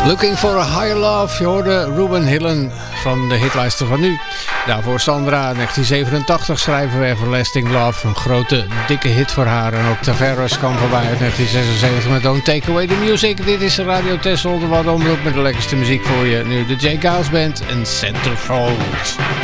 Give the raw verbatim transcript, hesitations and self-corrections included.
Looking for a Higher Love. Je hoorde Ruben Hillen van de hitlijsten van nu. Daarvoor Sandra, negentien zevenentachtig schrijven we Everlasting Love. Een grote, dikke hit voor haar. En ook Tavares kwam voorbij uit negentien zesenzeventig met Don't Take Away the Music. Dit is de Radio Texel, de Waddenomroep met de lekkerste muziek voor je. Nu de J. Giles Band en Centerfold.